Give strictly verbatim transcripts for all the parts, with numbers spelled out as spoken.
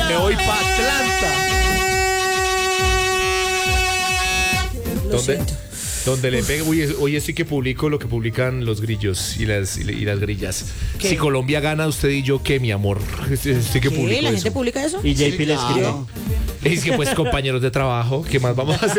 Me voy para Atlanta. ¿Dónde? Donde le pega, hoy, hoy estoy que publico lo que publican los grillos y las, y las grillas. ¿Qué? Si Colombia gana, usted y yo, ¿qué, mi amor? Estoy que publico ¿La eso. gente publica eso? Y J P sí, le claro. escribió. Es que pues compañeros de trabajo, ¿qué más vamos a hacer?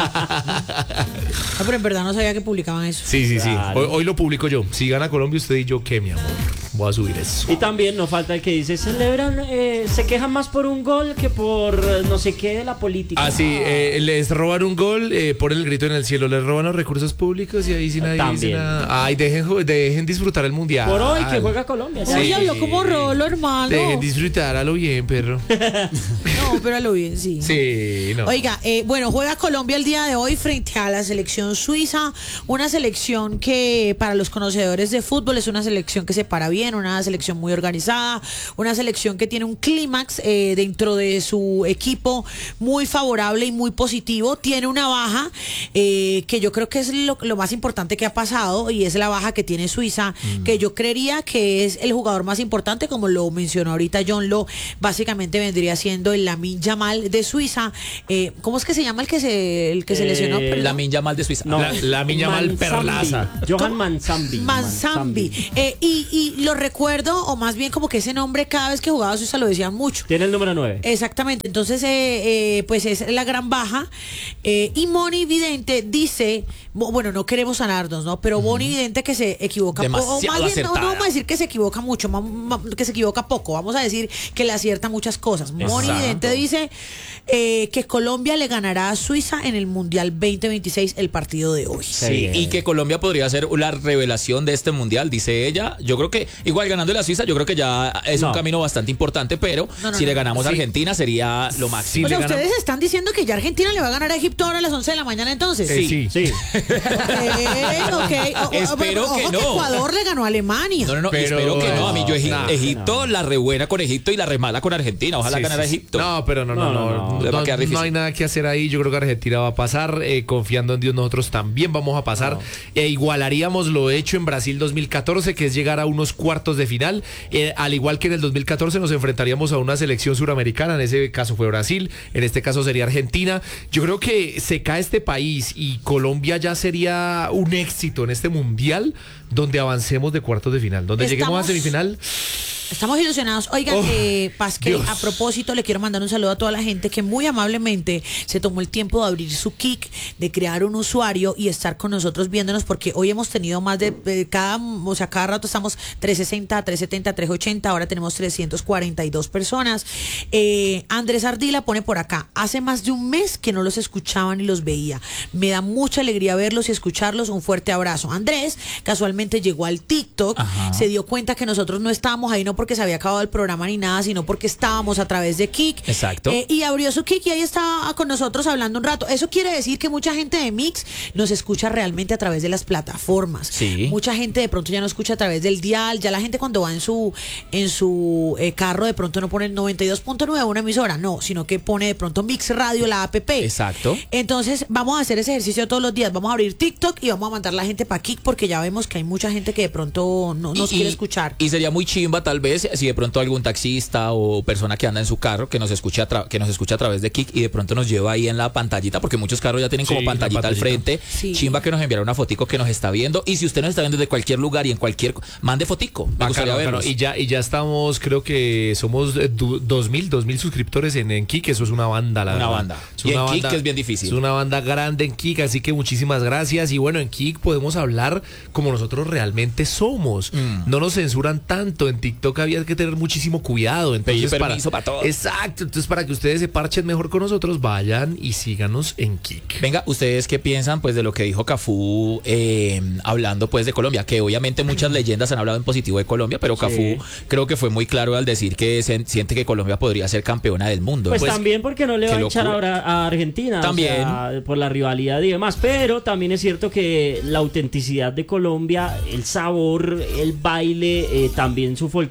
Ah, pero en verdad no sabía que publicaban eso. Sí, sí, sí. Claro. Hoy, hoy lo publico yo. Si gana Colombia, usted y yo, ¿qué, mi amor? Voy a subir eso. Y también no falta el que dice, celebran, eh, se quejan más por un gol que por eh, no sé qué de la política. Ah, sí, eh, les roban un gol, eh, ponen el grito en el cielo, les roban los recursos públicos y ahí sí nadie También. dice nada. Ay, dejen, dejen disfrutar el mundial. Por hoy que juega Colombia. Sí. Oye, habló como Rolo, hermano. Dejen disfrutar a lo bien, perro. No, pero a lo bien, sí. Sí, no. Oiga, eh, bueno, juega Colombia el día de hoy frente a la selección suiza, una selección que para los conocedores de fútbol es una selección que se para bien, una selección muy organizada, una selección que tiene un clímax eh, dentro de su equipo muy favorable y muy positivo, tiene una baja eh, que yo creo que es lo, lo más importante que ha pasado y es la baja que tiene Suiza, mm. que yo creería que es el jugador más importante, como lo mencionó ahorita John Lo, básicamente vendría siendo el Lamine Yamal de Suiza. Eh, ¿Cómo es que se llama el que se, el que se lesionó? Eh, Lamine Yamal de Suiza. No, La, Lamine Yamal Perlaza. Johan Manzambi. Manzambi. Eh, y, y lo recuerdo, o más bien como que ese nombre cada vez que jugaba Suiza lo decían mucho. Tiene el número nueve. Exactamente, entonces eh, eh, pues es la gran baja. Eh, y Moni Vidente dice, bueno, no queremos sanarnos, ¿no? Pero Moni Vidente que se equivoca, Demasiado o más bien, no, no acertada. vamos a decir que se equivoca mucho, ma- ma- que se equivoca poco, vamos a decir que le acierta muchas cosas. Moni Exacto. Vidente dice eh, que Colombia le ganará a Suiza en el Mundial veinte veintiséis el partido de hoy. Sí, y que Colombia podría ser la revelación de este mundial, dice ella. Yo creo que, igual ganando la Suiza, yo creo que ya es No. un camino bastante importante, pero No, no, si no. le ganamos a Sí. Argentina sería lo Sí, máximo. O sea, le ganamos. ustedes están diciendo que ya Argentina le va a ganar a Egipto ahora a las once de la mañana entonces. Eh, sí. Sí. Ok, ok. O- o- Espero ojo que no. Ecuador le ganó a Alemania. No, no, no, Pero- espero que no. A mí yo Egi- No, Egipto, la rebuena con Egipto y la remala con Argentina. Ojalá Sí, ganara sí, sí. Egipto. No, pero no, no, No, no. no, No, no. Le va a no, quedar difícil. no hay nada que hacer ahí. Yo creo que Argentina va a pasar. Eh, confiando en Dios, nosotros también vamos a pasar. E igualaríamos lo hecho en Brasil dos mil catorce, que es llegar a unos cuartos de final. Eh, al igual que en el dos mil catorce nos enfrentaríamos a una selección suramericana. En ese caso fue Brasil. En este caso sería Argentina. Yo creo que se cae este país y Colombia ya sería un éxito en este mundial donde avancemos de cuartos de final. Donde lleguemos a Estamos- semifinal. Estamos ilusionados. Oigan, Oh, eh, Pasque, Dios. a propósito, le quiero mandar un saludo a toda la gente que muy amablemente se tomó el tiempo de abrir su Kik, de crear un usuario y estar con nosotros viéndonos, porque hoy hemos tenido más de, de cada, o sea, cada rato estamos trescientos sesenta, trescientos setenta, trescientos ochenta, ahora tenemos trescientas cuarenta y dos personas. Eh, Andrés Ardila pone por acá, hace más de un mes que no los escuchaban y los veía. Me da mucha alegría verlos y escucharlos. Un fuerte abrazo. Andrés casualmente llegó al TikTok, Ajá. se dio cuenta que nosotros no estábamos ahí, no porque se había acabado el programa ni nada, sino porque estábamos a través de Kik. Exacto. Eh, y abrió su Kik y ahí estaba con nosotros hablando un rato. Eso quiere decir que mucha gente de Mix nos escucha realmente a través de las plataformas. Sí. Mucha gente de pronto ya no escucha a través del dial. Ya la gente cuando va en su en su eh, carro de pronto no pone el noventa y dos punto nueve una emisora, no, sino que pone de pronto Mix Radio, la app. Exacto. Entonces vamos a hacer ese ejercicio todos los días. Vamos a abrir TikTok y vamos a mandar la gente para Kik, porque ya vemos que hay mucha gente que de pronto no nos Y- quiere y- escuchar. Y sería muy chimba, tal vez, si de pronto algún taxista o persona que anda en su carro que nos escuche a, tra- que nos escuche a través de Kik y de pronto nos lleva ahí en la pantallita, porque muchos carros ya tienen como Sí, la pantallita al pantallita. frente. Sí. Chimba que nos enviara una fotico que nos está viendo. Y si usted nos está viendo desde cualquier lugar y en cualquier... Mande fotico. Me Bacano, gustaría bacano. verlos. Y ya, y ya estamos, creo que somos eh, du- dos mil, dos mil suscriptores en, en Kik. Eso es una banda, la Una verdad. banda. Es Y en una Kik, que es bien difícil. Es una banda grande en Kik, así que muchísimas gracias. Y bueno, en Kik podemos hablar como nosotros realmente somos. Mm. No nos censuran tanto. En TikTok había que tener muchísimo cuidado. Entonces, Pedir permiso para todo. Exacto. Entonces, para que ustedes se parchen mejor con nosotros, vayan y síganos en Kik. Venga, ¿ustedes qué piensan pues de lo que dijo Cafú eh, hablando pues de Colombia? Que obviamente muchas leyendas han hablado en positivo de Colombia, pero Cafú Sí. creo que fue muy claro al decir que se, siente que Colombia podría ser campeona del mundo. Pues, Pues, también porque no le qué va a echar locura. ahora a Argentina. o También. sea, por la rivalidad y demás. Pero también es cierto que la autenticidad de Colombia, el sabor, el baile, eh, también su folclore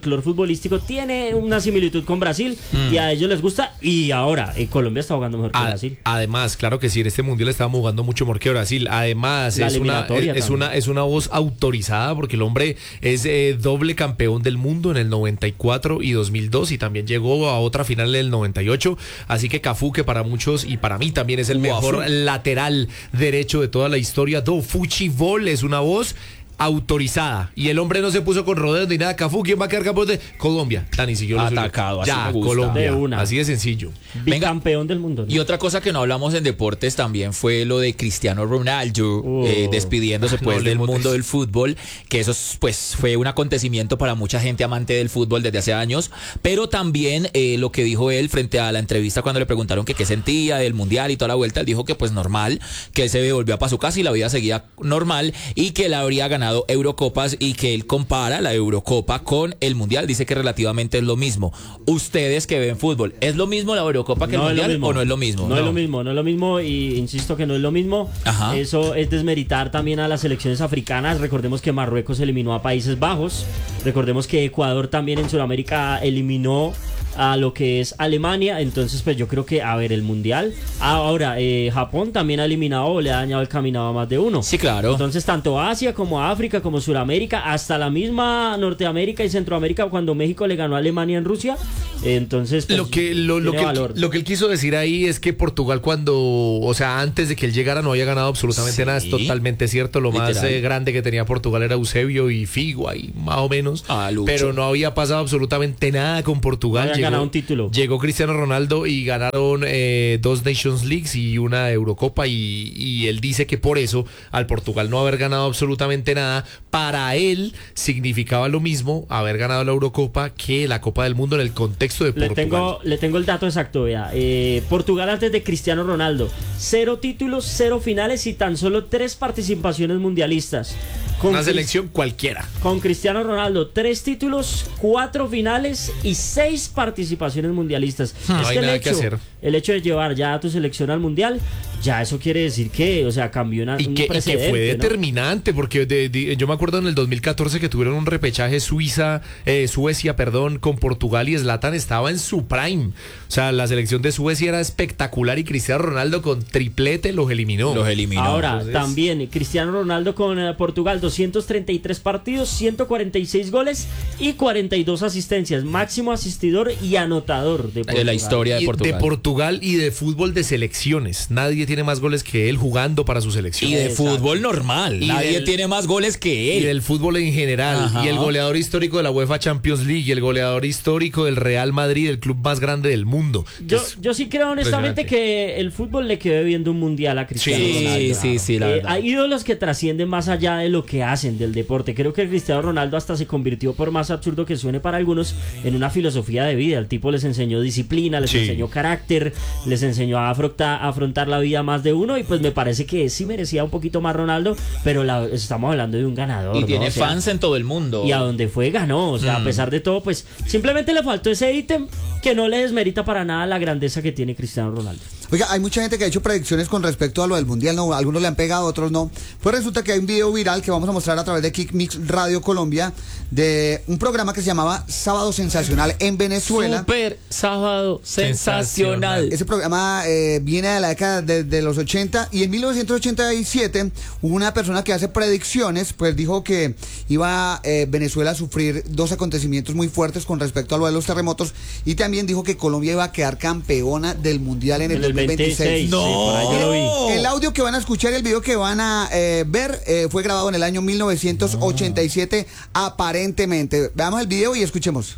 folclore futbolístico tiene una similitud con Brasil mm. y a ellos les gusta. Y ahora, eh, Colombia está jugando mejor que a, Brasil. Además, claro que sí, en este mundial estábamos jugando mucho mejor que Brasil. Además, es una, es, es, una, es una voz autorizada porque el hombre es eh, doble campeón del mundo en el noventa y cuatro y dos mil dos y también llegó a otra final en el noventa y ocho. Así que Cafú, que para muchos y para mí también es el Uafu. mejor lateral derecho de toda la historia. Do Fuchibol es una voz autorizada y el hombre no se puso con rodeos ni nada. Cafú, ¿quién va a quedar campeón de Colombia? Dani siguió atacado, así ya, me gusta. Colombia, de una. Así de sencillo. Bicampeón del mundo, ¿no? Y otra cosa que no hablamos en deportes también fue lo de Cristiano Ronaldo uh, eh, despidiéndose pues no del mundo del fútbol, que eso pues fue un acontecimiento para mucha gente amante del fútbol desde hace años, pero también eh, lo que dijo él frente a la entrevista cuando le preguntaron que qué sentía del mundial y toda la vuelta, él dijo que pues normal, que él se devolvió para su casa y la vida seguía normal y que él habría ganado Eurocopas y que él compara la Eurocopa con el Mundial, dice que relativamente es lo mismo. Ustedes que ven fútbol, ¿es lo mismo la Eurocopa que no el Mundial o no es lo mismo? No, no es lo mismo, no es lo mismo y insisto que no es lo mismo. Ajá. Eso es desmeritar también a las selecciones africanas. Recordemos que Marruecos eliminó a Países Bajos, recordemos que Ecuador también en Sudamérica eliminó a lo que es Alemania, entonces pues yo creo que a ver el mundial, ahora eh, Japón también ha eliminado o le ha dañado el caminado a más de uno. Sí, claro. Entonces tanto Asia como África como Sudamérica, hasta la misma Norteamérica y Centroamérica cuando México le ganó a Alemania en Rusia, entonces pues, lo que lo, lo que él, lo que él quiso decir ahí es que Portugal cuando, o sea, antes de que él llegara no había ganado absolutamente sí, nada, es totalmente cierto, lo literal. Más eh, grande que tenía Portugal era Eusebio y Figo ahí más o menos, ah, pero no había pasado absolutamente nada con Portugal. No ganado un título. Llegó Cristiano Ronaldo y ganaron eh, dos Nations Leagues y una Eurocopa y, y él dice que por eso al Portugal no haber ganado absolutamente nada, para él significaba lo mismo haber ganado la Eurocopa que la Copa del Mundo en el contexto de Portugal. Le tengo, le tengo el dato exacto, vea. Eh, Portugal antes de Cristiano Ronaldo, cero títulos, cero finales y tan solo tres participaciones mundialistas. Con una selección Cri- cualquiera. Con Cristiano Ronaldo, tres títulos, cuatro finales y seis participaciones mundialistas. No es hay que nada el hecho, que hacer. El hecho de llevar ya a tu selección al mundial, ya eso quiere decir que, o sea, cambió una, y que, un precedente, y que fue ¿no? determinante, porque de, de, yo me acuerdo en el dos mil catorce que tuvieron un repechaje Suiza, eh, Suecia, perdón, con Portugal y Zlatan estaba en su prime. O sea, la selección de Suecia era espectacular y Cristiano Ronaldo con triplete los eliminó. Los eliminó. Ahora, Entonces, también Cristiano Ronaldo con uh, Portugal, doscientos treinta y tres partidos, ciento cuarenta y seis goles y cuarenta y dos asistencias, máximo asistidor y anotador de Portugal. De la historia de Portugal. De Portugal y de fútbol de selecciones. Nadie tiene más goles que él jugando para su selección. Y de Exacto. fútbol normal. Y Nadie del, tiene más goles que él. Y del fútbol en general. Ajá. Y el goleador histórico de la UEFA Champions League. Y el goleador histórico del Real Madrid, el club más grande del mundo. Yo, yo sí creo honestamente que el fútbol le quedó viendo un mundial a Cristiano sí, Ronaldo. Sí, sí, sí, la eh, verdad. Hay ídolos que trascienden más allá de lo que hacen del deporte. Creo que Cristiano Ronaldo hasta se convirtió, por más absurdo que suene para algunos, en una filosofía de vida. El tipo les enseñó disciplina, les sí. enseñó carácter, les enseñó a afrontar, a afrontar la vida más de uno y pues me parece que sí merecía un poquito más Ronaldo, pero la, estamos hablando de un ganador. Y ¿no? tiene o sea, fans en todo el mundo. Y a donde fue ganó, o sea, mm. a pesar de todo, pues simplemente le faltó ese ítem que no le desmerita para nada la grandeza que tiene Cristiano Ronaldo. Oiga, hay mucha gente que ha hecho predicciones con respecto a lo del Mundial, ¿no? Algunos le han pegado, otros no. Pues resulta que hay un video viral que vamos a mostrar a través de Kick Mix Radio Colombia de un programa que se llamaba Sábado Sensacional en Venezuela. Super Sábado Sensacional. Ese programa eh, viene de la década de, de los ochenta y en mil novecientos ochenta y siete una persona que hace predicciones pues dijo que iba eh, Venezuela a sufrir dos acontecimientos muy fuertes con respecto a lo de los terremotos y también dijo que Colombia iba a quedar campeona del Mundial en el, el dos mil veintiséis. No, sí, por ahí yo lo vi. El audio que van a escuchar y el video que van a eh, ver eh, fue grabado en el año mil novecientos ochenta y siete no. aparentemente. Veamos el video y escuchemos.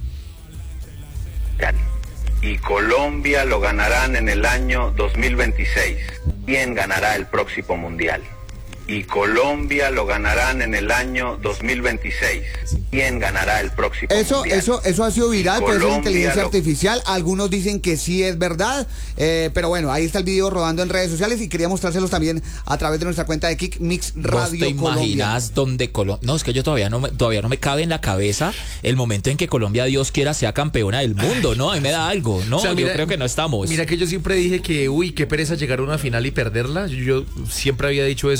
Y Colombia lo ganarán en el año dos mil veintiséis. ¿Quién ganará el próximo mundial? Y Colombia lo ganarán en el año dos mil veintiséis. ¿Quién ganará el próximo eso, mundial? Eso, eso ha sido viral, pero es inteligencia lo... artificial. Algunos dicen que sí es verdad, eh, pero bueno, ahí está el video rodando en redes sociales y quería mostrárselos también a través de nuestra cuenta de Kick Mix Radio te Colombia. imaginas donde Colombia? No, es que yo todavía no, me, todavía no me cabe en la cabeza el momento en que Colombia, Dios quiera, sea campeona del mundo, ¿no? A mí me da algo, ¿no? O sea, mira, yo creo que no estamos. Mira que yo siempre dije que, uy, qué pereza llegar a una final y perderla. Yo, yo siempre había dicho eso, pues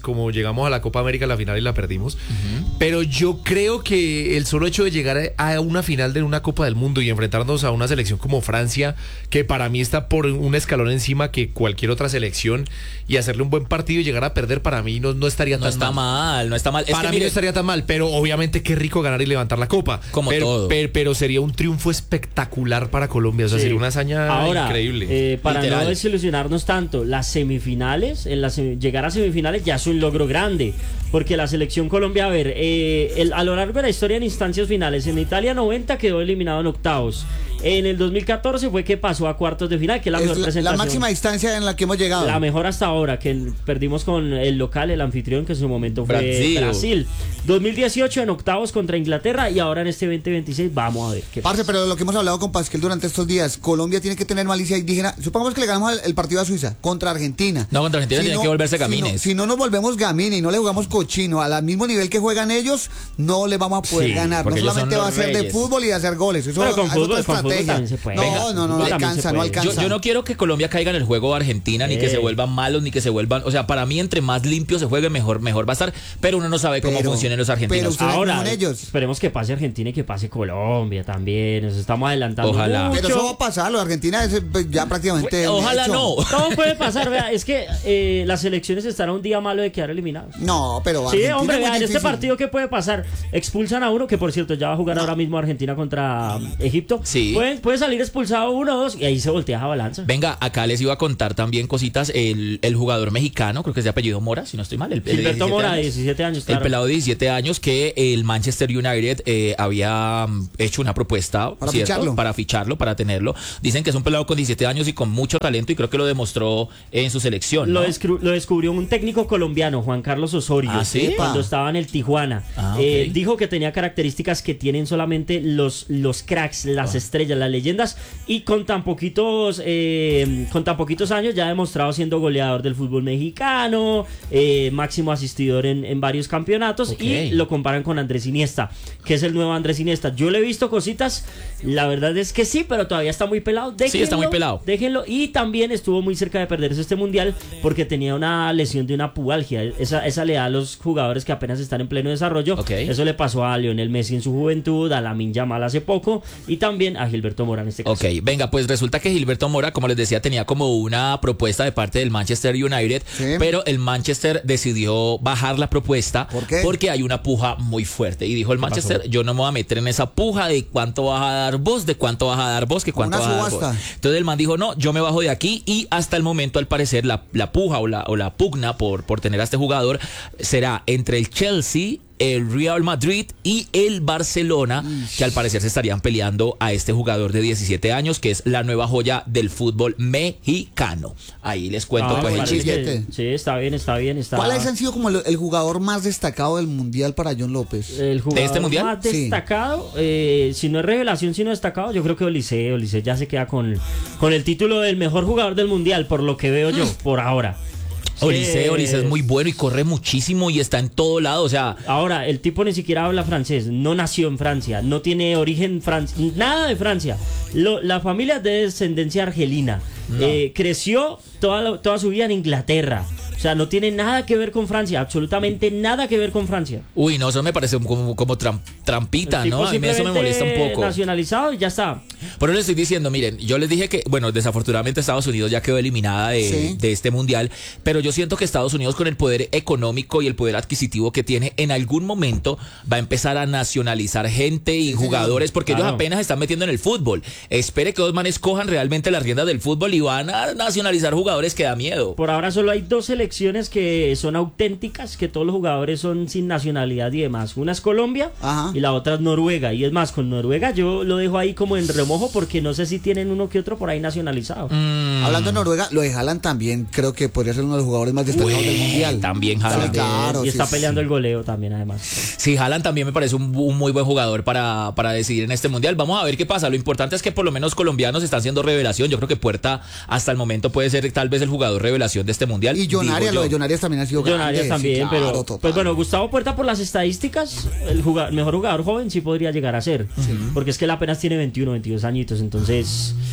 como llegamos a la Copa América en la final y la perdimos. Uh-huh. Pero yo creo que el solo hecho de llegar a una final de una Copa del Mundo y enfrentarnos a una selección como Francia, que para mí está por un escalón encima que cualquier otra selección, y hacerle un buen partido y llegar a perder, para mí no, no estaría no tan está mal. mal. No está mal, Para es que, mí mire, no estaría tan mal, pero obviamente qué rico ganar y levantar la Copa. Como pero, todo. Pero, pero sería un triunfo espectacular para Colombia, o sea, sí. sería una hazaña Ahora, increíble. Eh, para Literal. no desilusionarnos tanto, las semifinales, en las, llegar a semifinales ya es un logro grande, porque la selección Colombia, a ver, eh, el, a lo largo de la historia en instancias finales, en Italia noventa quedó eliminado en octavos. En el dos mil catorce fue que pasó a cuartos de final, que es la es mejor la, presentación. La máxima distancia en la que hemos llegado. La mejor hasta ahora, que perdimos con el local, el anfitrión, que en su momento fue Brasil. Brasil. dos mil dieciocho en octavos contra Inglaterra, y ahora en este veinte veintiséis vamos a ver qué Parce, pasa. pero lo que hemos hablado con Pasquel durante estos días, Colombia tiene que tener malicia indígena. Supongamos que le ganamos el, el partido a Suiza contra Argentina. No, contra Argentina si tiene no, que volverse si gamines. No, si no nos volvemos gamines y no le jugamos cochino al mismo nivel que juegan ellos, no le vamos a poder Sí, ganar. No porque ellos solamente son va a los ser de reyes. fútbol y de hacer goles. Eso Pero con es fútbol, otra con fútbol estrategia. también se puede. No, Venga, no, no, no fútbol también alcanza, se no puede. alcanza. Yo, yo no quiero que Colombia caiga en el juego Argentina, ni Eh. que se vuelvan malos, ni que se vuelvan... O sea, para mí, entre más limpio se juegue, mejor mejor va a estar. Pero uno no sabe cómo Pero- funcionan los pero argentinos. usted- Ahora, con ellos. esperemos que pase Argentina y que pase Colombia también. Nos estamos adelantando Ojalá. mucho. Pero eso va a pasar, lo de Argentina es pues, ya prácticamente. un Ojalá hecho. no. Todo puede pasar, vea, es que eh, las elecciones están a un día malo de quedar eliminados. No, pero Sí, Argentina hombre, es muy vea, en este difícil. partido, ¿qué puede pasar? Expulsan a uno, que por cierto ya va a jugar ahora mismo Argentina contra um, Egipto. Sí. Puede, puede salir expulsado uno o dos y ahí se voltea esa balanza. Venga, acá les iba a contar también cositas. El, el jugador mexicano, creo que es de apellido Mora, si no estoy mal. El, el de Gilberto diecisiete Mora, de años. diecisiete años, El claro. pelado de diecisiete años, que el Manchester United eh, había mm, hecho una propuesta Para ¿cierto? ficharlo. para ficharlo, para tenerlo. Dicen que es un pelado con diecisiete años y con mucho talento, y creo que lo demostró en su selección, ¿no? Lo, descru- lo descubrió un técnico colombiano, Juan Carlos Osorio, ¿Ah, sí? cuando estaba en el Tijuana. Ah, Eh, ok. dijo que tenía características que tienen solamente los, los cracks, las Ah. estrellas, las leyendas, y con tan poquitos eh, con tan poquitos años ya ha demostrado siendo goleador del fútbol mexicano, eh, máximo asistidor en, en varios campeonatos, Ok. y lo comparan con Andrés Iniesta, que es el nuevo Andrés Iniesta. Yo le he visto cositas, la verdad es que sí, pero todavía está muy pelado. Sí, está muy Déjenlo, pelado. Déjenlo. Y también estuvo muy cerca de perderse este mundial porque tenía una lesión de una pubalgia. Esa, esa le da a los jugadores que apenas están en pleno desarrollo. Ok. Eso le pasó a Lionel Messi en su juventud, a Lamine Yamal hace poco, y también a Gilberto Mora en este caso. Ok, venga, pues resulta que Gilberto Mora, como les decía, tenía como una propuesta de parte del Manchester United, Sí. pero el Manchester decidió bajar la propuesta. ¿Por qué? Porque hay una puja muy fuerte. Y dijo el Manchester, yo no me voy a meter en esa puja de cuánto vas a dar vos, de cuánto vas a dar vos, que Como cuánto una vas a dar subasta. vos. Entonces el man dijo, no, yo me bajo de aquí, y hasta el momento, al parecer, la, la puja o la, o la pugna por, por tener a este jugador será entre el Chelsea, el Real Madrid y el Barcelona, que al parecer se estarían peleando a este jugador de diecisiete años, que es la nueva joya del fútbol mexicano. Ahí les cuento Ah, pues el parece chisme. que- chisguete. sí, está bien, está bien. Está, ¿Cuáles han sido como el, el jugador más destacado del mundial para John López? el jugador este mundial? más Sí. destacado, eh, si no es revelación, si no destacado, yo creo que Olise, Olise ya se queda con, con el título del mejor jugador del mundial, por lo que veo yo, por ahora. Olise, Sí. Olise es muy bueno y corre muchísimo y está en todo lado, o sea, Ahora, el tipo ni siquiera habla francés, no nació en Francia, no tiene origen francés, nada de Francia. Lo- la familia es de descendencia argelina. Eh, creció toda, la- toda su vida en Inglaterra. O sea, no tiene nada que ver con Francia, absolutamente nada que ver con Francia. uy, no, eso me parece como, como tram- trampita, El ¿no? tipo A mí eso me molesta un simplemente poco. nacionalizado y ya está. Por eso les estoy diciendo, miren, yo les dije que, bueno, desafortunadamente Estados Unidos ya quedó eliminada de, Sí. de este mundial, pero yo siento que Estados Unidos, con el poder económico y el poder adquisitivo que tiene, en algún momento va a empezar a nacionalizar gente y jugadores, porque Claro. ellos apenas se están metiendo en el fútbol. Espere que los manes cojan realmente las riendas del fútbol y van a nacionalizar jugadores que da miedo. Por ahora solo hay dos selecciones que son auténticas, que todos los jugadores son sin nacionalidad y demás. Una es Colombia Ajá. y la otra es Noruega. Y es más, con Noruega yo lo dejo ahí como en remojo porque no sé si tienen uno que otro por ahí nacionalizado. Mm. Hablando de Noruega, lo de Haaland también creo que podría ser uno de los jugadores más destacados Uy, del mundial. también Sí, Haaland. claro, y sí, está sí, peleando sí. el goleo también además. Sí, Haaland también me parece un, un muy buen jugador para, para decidir en este mundial. Vamos a ver qué pasa. Lo importante es que por lo menos colombianos están haciendo revelación. Yo creo que Puerta hasta el momento puede ser tal vez el jugador revelación de este mundial. Y John digo Arias, yo. lo de John Arias también ha sido John grande. Arias sí, también, claro, pero total. pues bueno, Gustavo Puerta por las estadísticas, el jugador, mejor jugador joven sí podría llegar a ser, porque es que él apenas tiene veintiuno, veintidós añitos, entonces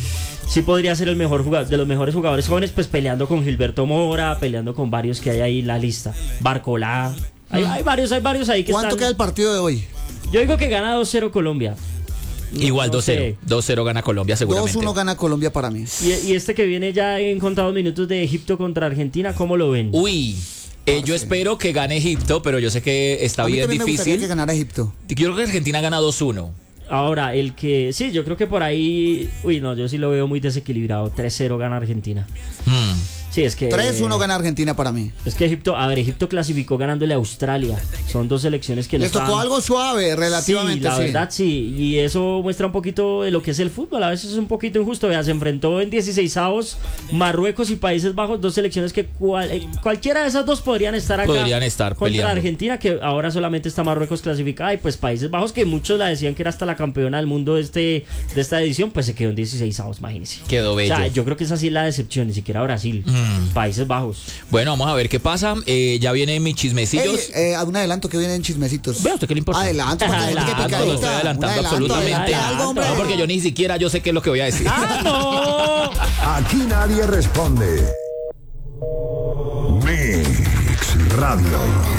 sí podría ser el mejor jugador, de los mejores jugadores jóvenes, pues peleando con Gilberto Mora, peleando con varios que hay ahí en la lista. Barcolá. Hay, hay varios, hay varios ahí que ¿Cuánto están... queda el partido de hoy? Yo digo que gana dos cero Colombia. No, Igual no dos cero. sé. dos cero gana Colombia seguramente. dos uno gana Colombia para mí. Y, y este que viene ya en contados minutos de Egipto contra Argentina, ¿cómo lo ven? Uy, eh, yo espero que gane Egipto, pero yo sé que está A mí bien también me gustaría difícil. que ganara Egipto. Yo creo que Argentina gana dos uno. Ahora, el que... Sí, yo creo que por ahí... Uy, no, yo sí lo veo muy desequilibrado. tres cero gana Argentina. Hmm. Sí, es que... tres uno gana Argentina para mí. Es que Egipto... A ver, Egipto clasificó ganándole a Australia. Son dos selecciones que... Les no tocó estaban- algo suave, relativamente. Sí, la sí. verdad sí. Y eso muestra un poquito de lo que es el fútbol. A veces es un poquito injusto. Vea, se enfrentó en dieciseisavos Marruecos y Países Bajos. Dos selecciones que cual- eh, cualquiera de esas dos podrían estar acá. Podrían estar contra peleando. Argentina, que ahora solamente está Marruecos clasificada. Y pues Países Bajos, que muchos la decían que era hasta la campeona del mundo de, este, de esta edición, pues se quedó en dieciseisavos, imagínense. Quedó bello. O sea, yo creo que esa sí es la decepción. Ni siquiera Brasil. Mm. Países Bajos. Bueno, vamos a ver qué pasa. Eh, ya vienen mis chismecillos. Ey, eh, un adelanto que vienen chismecitos. Vea, ¿a usted qué le importa? Adelanto, porque hay gente que Adelanto, pica No, no ahorita. estoy adelantando Un adelanto, absolutamente. adelante algo, hombre. No, porque yo ni siquiera yo sé qué es lo que voy a decir. ¡Ah, no! Aquí nadie responde. Mix Radio.